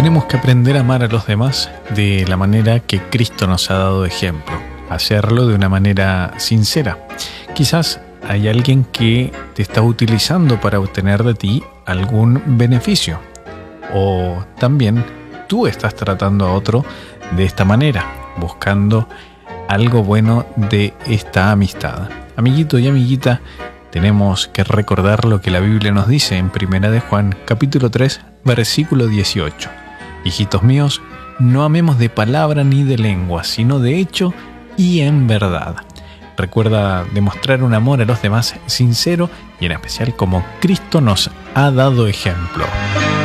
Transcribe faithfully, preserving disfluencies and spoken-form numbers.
Tenemos que aprender a amar a los demás de la manera que Cristo nos ha dado ejemplo. Hacerlo de una manera sincera. Quizás hay alguien que te está utilizando para obtener de ti algún beneficio. O también tú estás tratando a otro de esta manera, buscando algo bueno de esta amistad. Amiguito y amiguita, tenemos que recordar lo que la Biblia nos dice en Primera de Juan, capítulo tres, versículo dieciocho. Hijitos míos, no amemos de palabra ni de lengua, sino de hecho y en verdad. Recuerda demostrar un amor a los demás sincero y en especial como Cristo nos ha dado ejemplo.